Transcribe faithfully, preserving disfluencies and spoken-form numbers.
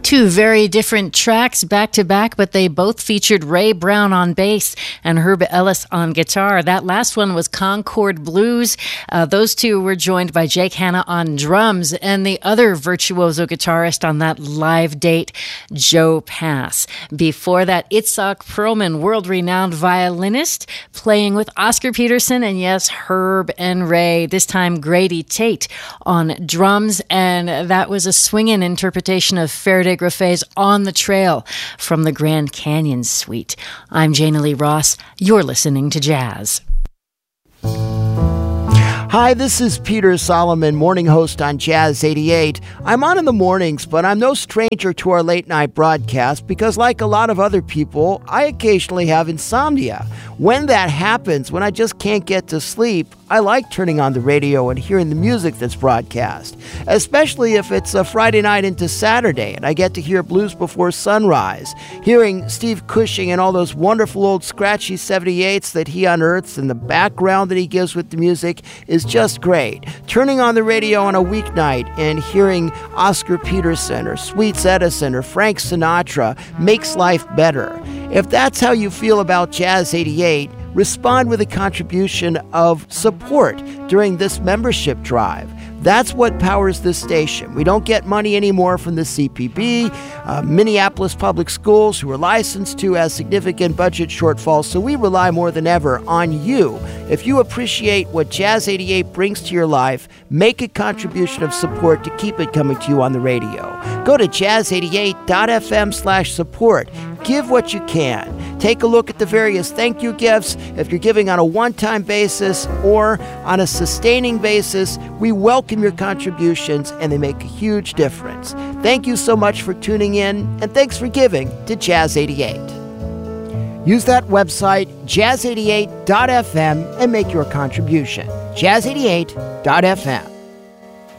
Two very different tracks back to back, but they both featured Ray Brown on bass and Herb Ellis on guitar. That last one was Concord Blues. Uh, those two were joined by Jake Hanna on drums, and the other virtuoso guitarist on that live date, Joe Pass. Before that, Itzhak Perlman, world-renowned violinist, playing with Oscar Peterson and, yes, Herb and Ray, this time Grady Tate on drums, and that was a swinging interpretation of Faraday Graffet's On the Trail from the Grand Canyon Suite. I'm Jana Lee Ross. You're listening to Jazz. Hi, this is Peter Solomon, morning host on Jazz eighty-eight. I'm on in the mornings, but I'm no stranger to our late night broadcast because, like a lot of other people, I occasionally have insomnia. When that happens, when I just can't get to sleep, I like turning on the radio and hearing the music that's broadcast, especially if it's a Friday night into Saturday and I get to hear Blues Before Sunrise. Hearing Steve Cushing and all those wonderful old scratchy seventy-eights that he unearths and the background that he gives with the music is just great. Turning on the radio on a weeknight and hearing Oscar Peterson or Sweets Edison or Frank Sinatra makes life better. If that's how you feel about Jazz eighty-eight, respond with a contribution of support during this membership drive. That's what powers this station. We don't get money anymore from the C P B, uh, Minneapolis Public Schools, who are licensed to, has significant budget shortfalls, so we rely more than ever on you. If you appreciate what Jazz eighty-eight brings to your life, make a contribution of support to keep it coming to you on the radio. Go to jazz eighty-eight dot f m slash support. Give what you can. Take a look at the various thank you gifts. If you're giving on a one-time basis or on a sustaining basis, we welcome your contributions, and they make a huge difference. Thank you so much for tuning in, and thanks for giving to Jazz eighty-eight. Use that website, jazz eighty-eight dot f m, and make your contribution. jazz eighty-eight dot f m.